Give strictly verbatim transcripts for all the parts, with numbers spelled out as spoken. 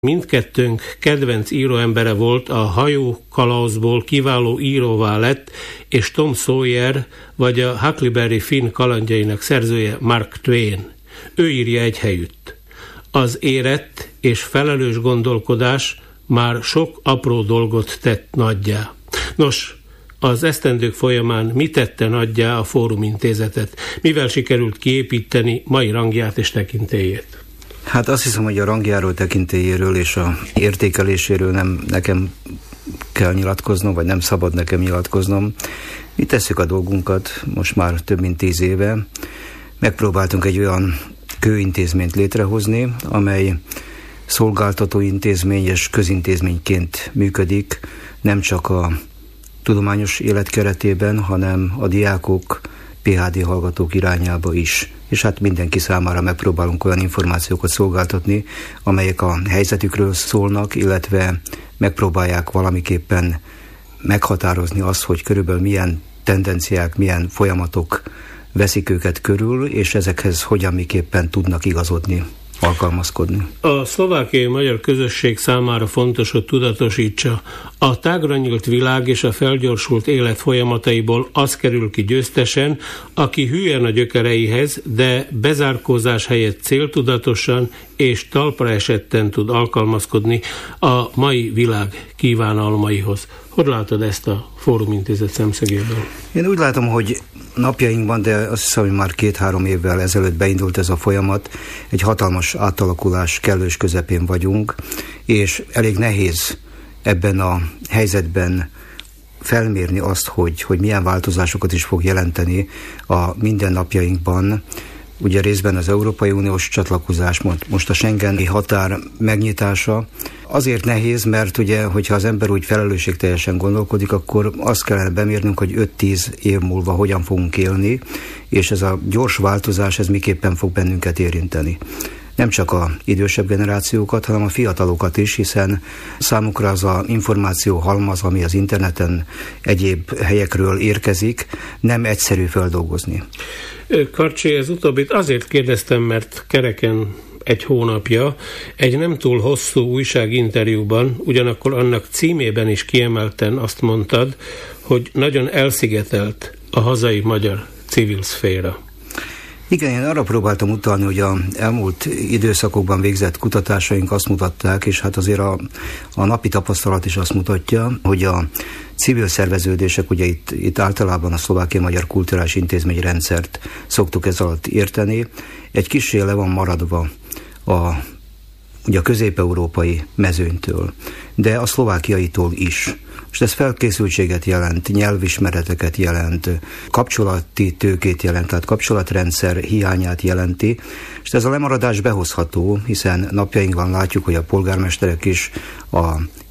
Mindkettőnk kedvenc íróembere volt, a Hajó kalauzból kiváló íróvá lett, és Tom Sawyer vagy a Huckleberry Finn kalandjainak szerzője Mark Twain. Ő írja egy helyütt. Az érett és felelős gondolkodás már sok apró dolgot tett nagyjá. Nos, az esztendők folyamán mi tette nagyjá a Fórum Intézetet? Mivel sikerült kiépíteni mai rangját és tekintélyét? Hát azt hiszem, hogy a rangjáról, tekintélyéről és a értékeléséről nem nekem kell nyilatkoznom, vagy nem szabad nekem nyilatkoznom. Mi tesszük a dolgunkat most már több mint tíz éve. Megpróbáltunk egy olyan kőintézményt létrehozni, amely szolgáltató intézmény és közintézményként működik, nem csak a tudományos élet keretében, hanem a diákok, pé há dé hallgatók irányába is. És hát mindenki számára megpróbálunk olyan információkat szolgáltatni, amelyek a helyzetükről szólnak, illetve megpróbálják valamiképpen meghatározni azt, hogy körülbelül milyen tendenciák, milyen folyamatok veszik őket körül, és ezekhez hogyan miképpen tudnak igazodni, alkalmazkodni. A szlovákiai magyar közösség számára fontos, hogy tudatosítsa. A tágra nyílt világ és a felgyorsult élet folyamataiból az kerül ki győztesen, aki hülyen a gyökereihez, de bezárkózás helyett céltudatosan és talpra esetten tud alkalmazkodni a mai világ kívánalmaihoz. Hogy látod ezt a Fórum Intézet szemszögéből? Én úgy látom, hogy napjainkban, de azt hiszem, hogy már két-három évvel ezelőtt beindult ez a folyamat, egy hatalmas átalakulás kellős közepén vagyunk, és elég nehéz ebben a helyzetben felmérni azt, hogy, hogy milyen változásokat is fog jelenteni a mindennapjainkban. Ugye részben az Európai Uniós csatlakozás, most a schengeni határ megnyitása. Azért nehéz, mert ugye, hogyha az ember úgy felelősségteljesen gondolkodik, akkor azt kellene bemérnünk, hogy öt-tíz év múlva hogyan fogunk élni, és ez a gyors változás, ez miképpen fog bennünket érinteni. Nem csak az idősebb generációkat, hanem a fiatalokat is, hiszen számukra az a információ halmaz, ami az interneten egyéb helyekről érkezik, nem egyszerű feldolgozni. Karcsi, ez utóbbit azért kérdeztem, mert kereken egy hónapja egy nem túl hosszú újságinterjúban, ugyanakkor annak címében is kiemelten azt mondtad, hogy nagyon elszigetelt a hazai magyar civil szféra. Igen, én arra próbáltam utalni, hogy az elmúlt időszakokban végzett kutatásaink azt mutatták, és hát azért a, a napi tapasztalat is azt mutatja, hogy a civil szerveződések, ugye itt, itt általában a Szlovákiai Magyar Kulturális Intézmény rendszert szoktuk ez alatt érteni, egy kissé le van maradva a, ugye a közép-európai mezőnytől, de a szlovákiaitól is. És ez felkészültséget jelent, nyelvismereteket jelent, kapcsolati tőkét jelent, tehát kapcsolatrendszer hiányát jelenti, és ez a lemaradás behozható, hiszen napjainkban látjuk, hogy a polgármesterek is, a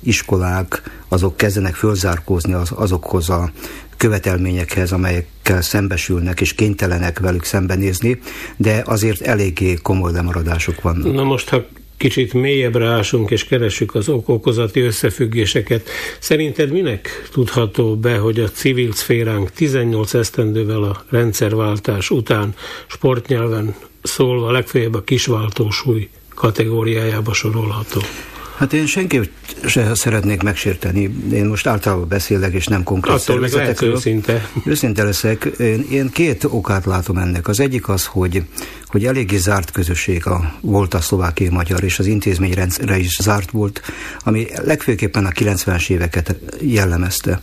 iskolák, azok kezdenek fölzárkózni az, azokhoz a követelményekhez, amelyekkel szembesülnek, és kénytelenek velük szembenézni, de azért eléggé komoly lemaradások vannak. Na most, ha kicsit mélyebbre ásunk és keressük az ok-okozati összefüggéseket. Szerinted minek tudható be, hogy a civil szféránk tizennyolc esztendővel a rendszerváltás után sportnyelven szólva legfeljebb a kisváltósúly kategóriájába sorolható? Hát én senkit se szeretnék megsérteni. Én most általában beszélek, és nem konkrét attól szervezetekről. Őszinte. Őszinte leszek. Én, én két okát látom ennek. Az egyik az, hogy, hogy eléggé zárt közösség a, volt a szlovákiai magyar, és az intézményrendszere is zárt volt, ami legfőképpen a kilencvenes éveket jellemezte.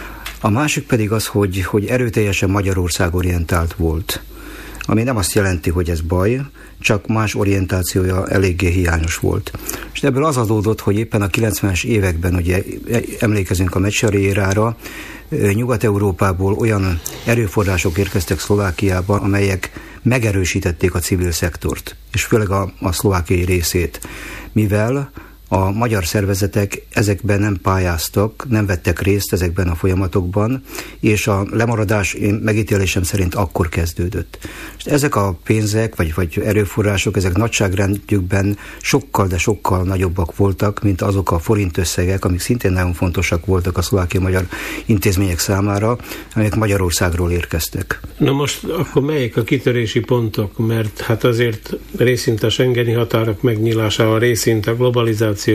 A másik pedig az, hogy, hogy erőteljesen Magyarország orientált volt. Ami nem azt jelenti, hogy ez baj, csak más orientációja eléggé hiányos volt. És ebből az adódott, hogy éppen a kilencvenes években, ugye emlékezünk a Mecsari érára, Nyugat-Európából olyan erőforrások érkeztek Szlovákiába, amelyek megerősítették a civil szektort, és főleg a, a szlovákiai részét, mivel a magyar szervezetek ezekben nem pályáztak, nem vettek részt ezekben a folyamatokban, és a lemaradás én megítélésem szerint akkor kezdődött. És ezek a pénzek, vagy, vagy erőforrások, ezek nagyságrendjükben sokkal, de sokkal nagyobbak voltak, mint azok a forint összegek, amik szintén nagyon fontosak voltak a szlovákiai magyar intézmények számára, amelyek Magyarországról érkeztek. Na most akkor melyek a kitörési pontok? Mert hát azért részint a schengeni határok megnyílásával, részint a globalizáció